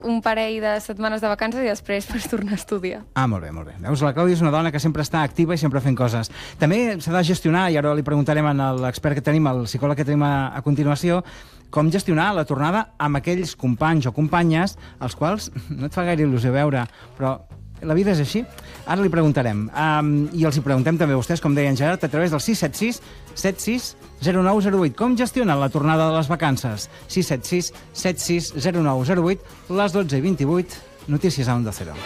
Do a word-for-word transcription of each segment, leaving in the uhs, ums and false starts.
un parell de setmanes de vacances i després per tornar a estudiar. Ah, molt bé, molt bé. Veus, la Clàudia és una dona que sempre està activa i sempre fent coses. També s'ha de gestionar, i ara li preguntarem a l'expert que tenim, el psicòleg que tenim a, a continuació, com gestionar la tornada amb aquells companys o companyes als quals no et fa gaire il·lusió veure, però la vida és així. Ara li preguntarem. Um, I els hi preguntem també a vostès, com deia en Gerard, a través del sis set sis set sis zero nou zero vuit. Com gestionen la tornada de les vacances? sis set sis set sis zero nou zero vuit, les dotze i vint-i-vuit, notícies a Onda Cero.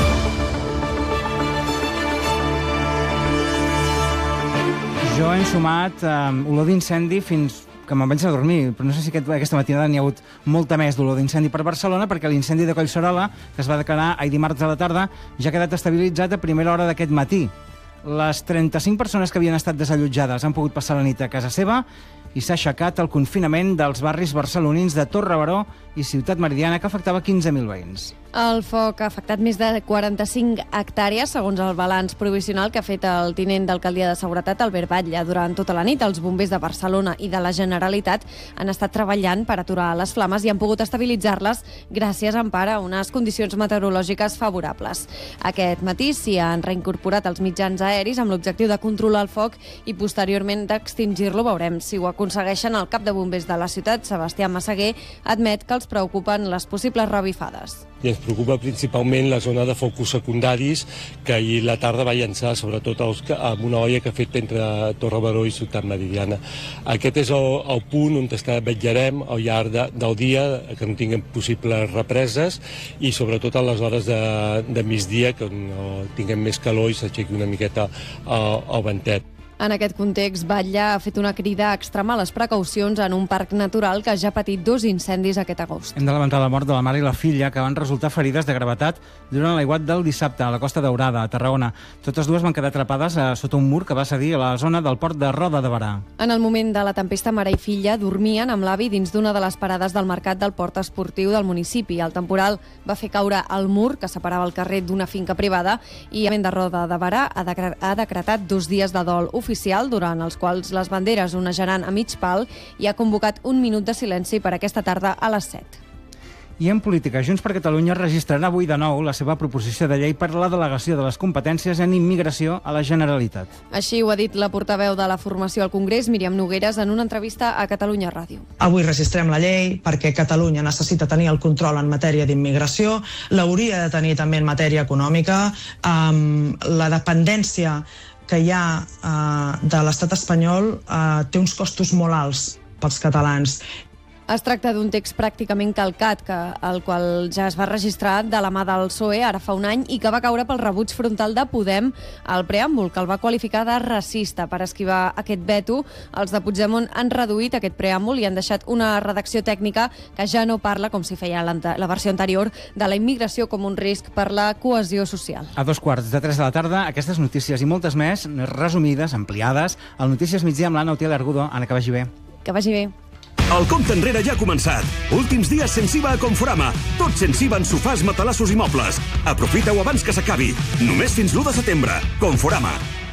Jo he ensumat um, olor d'incendi fins que me'n vaig a dormir, però no sé si aquest, aquesta matinada n'hi ha hagut molta més d'olor d'incendi per Barcelona, perquè l'incendi de Collserola, que es va declarar ahir dimarts a la tarda, ja ha quedat estabilitzat a primera hora d'aquest matí. Les trenta-cinc persones que havien estat desallotjades han pogut passar la nit a casa seva i s'ha aixecat el confinament dels barris barcelonins de Torre Baró i Ciutat Meridiana, que afectava quinze mil veïns. El foc ha afectat més de quaranta-cinc hectàrees, segons el balanç provisional que ha fet el tinent d'alcaldia de Seguretat, Albert Batlle. Durant tota la nit, els bombers de Barcelona i de la Generalitat han estat treballant per aturar les flames i han pogut estabilitzar-les gràcies en part a unes condicions meteorològiques favorables. Aquest matí s'hi han reincorporat els mitjans aeris amb l'objectiu de controlar el foc i posteriorment d'extingir-lo. Veurem si ho aconsegueixen. El cap de bombers de la ciutat, Sebastià Massaguer, admet que els preocupen les possibles revifades. I ens preocupa principalment la zona de focus secundaris que ahir la tarda va llançar sobretot amb una olla que ha fet entre Torre Baró i Ciutat Meridiana. Aquest és el, el punt on vetllarem al llarg de, del dia, que no tinguem possibles represes i sobretot a les hores de, de migdia, que no tinguem més calor i s'aixequi una miqueta el, el ventet. En aquest context, Batlle ha fet una crida a extremar les precaucions en un parc natural que ja ha patit dos incendis aquest agost. Hem de lamentar la mort de la mare i la filla, que van resultar ferides de gravetat durant l'aiguat del dissabte a la Costa Daurada, a Tarragona. Totes dues van quedar atrapades a sota un mur que va cedir a la zona del port de Roda de Berà. En el moment de la tempesta, mare i filla dormien amb l'avi dins d'una de les parades del mercat del port esportiu del municipi. El temporal va fer caure el mur que separava el carrer d'una finca privada i l'Ajuntament de Roda de Berà ha decretat dos dies de dol oficial, durant els quals les banderes onejaran a mig pal, i ha convocat un minut de silenci per aquesta tarda a les set. I en política, Junts per Catalunya registrarà avui de nou la seva proposició de llei per a la delegació de les competències en immigració a la Generalitat. Així ho ha dit la portaveu de la formació al Congrés, Míriam Nogueres, en una entrevista a Catalunya Ràdio. Avui registrem la llei perquè Catalunya necessita tenir el control en matèria d'immigració, l'hauria de tenir també en matèria econòmica, amb la dependència que hi ha eh, de l'estat espanyol eh, té uns costos molt alts pels catalans. Es tracta d'un text pràcticament calcat, que, el qual ja es va registrar de la mà del P S O E ara fa un any i que va caure pel rebuig frontal de Podem al preàmbul, que el va qualificar de racista. Per esquivar aquest veto, els de Puigdemont han reduït aquest preàmbul i han deixat una redacció tècnica que ja no parla, com si feia la versió anterior, de la immigració com un risc per la cohesió social. A dos quarts de tres de la tarda, aquestes notícies i moltes més, resumides, ampliades, al Notícies Migdia amb l'Anna Utiel Argudo. Anna, que vagi bé. Que vagi bé. El compte enrere ja ha començat. Últims dies sense I V A a Conforama. Tot sense I V A en sofàs, matalassos i mobles. Aprofita-ho abans que s'acabi. Només fins l'u de setembre. Conforama.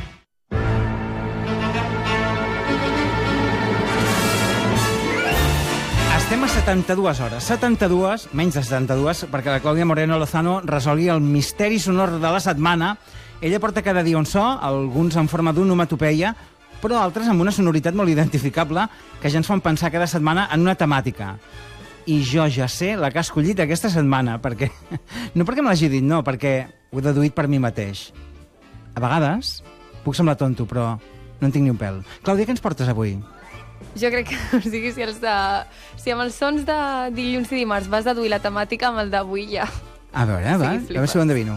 Estem a setanta-dues hores. setanta-dues, menys de setanta-dues, perquè la Clàudia Moreno Lozano resolgui el misteri sonor de la setmana. Ella porta cada dia un so, alguns en forma d'onomatopeia, però altres amb una sonoritat molt identificable que ja ens fan pensar cada setmana en una temàtica. I jo ja sé la que ha escollit aquesta setmana, perquè no perquè me l'hagi dit, no, perquè ho he deduït per mi mateix. A vegades puc semblar tonto, però no en tinc ni un pèl. Clàudia, què ens portes avui? Jo crec que, o sigui, si, els de, si amb els sons de dilluns i dimarts vas deduir la temàtica, amb el d'avui ja... A veure, sí, va, a veure si ho endevino.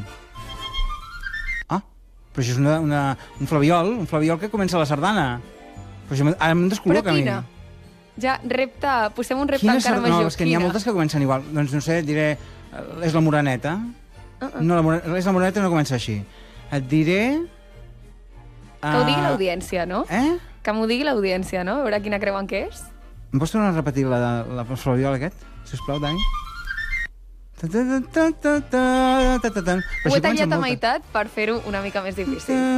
Però això és una, una, un flabiol, un flabiol que comença la sardana. Però això, ara em descol·loca a mi. Però quina? Ja, repte, posem un repte quina encara sard... major. No, és que n'hi ha moltes que comencen igual. Doncs no sé, et diré... És la Moreneta? Uh -uh. No, la, és la Moreneta no comença així. Et diré... Uh... Que ho digui l'audiència, no? Eh? Que m'ho digui l'audiència, no? A veure quina creuen que és. Em pots tornar a repetir la, la, el flabiol aquest? Sisplau, Dani. Ho he tallat a meitat per fer-ho una mica més difícil.